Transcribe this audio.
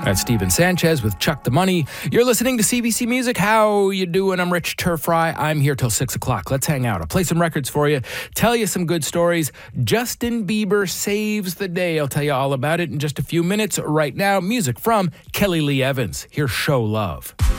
That's Steven Sanchez with Chuck the Money. You're listening to CBC Music. How you doing? I'm Rich Turfry. I'm here till 6 o'clock. Let's hang out. I'll play some records for you, tell you some good stories. Justin Bieber saves the day. I'll tell you all about it in just a few minutes. Right now, music from Kelly Lee Evans. Here's Show Love.